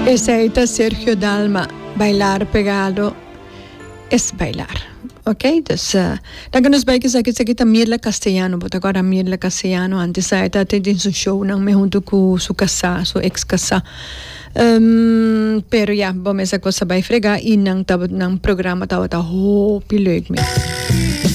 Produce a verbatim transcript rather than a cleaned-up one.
Ese es Sergio Dalma. Bailar pegado es bailar. Ok? Dus, uh, dan kan ons bij zeggen dat ik Mirla Castellano, but agora Mirla Castellano, antes sa ita in su show nang me junto com su casa, su ex casa. Um, pero ja, bom essa coisa vai fregar e nang tab nang programa tava tá hopi leuk me.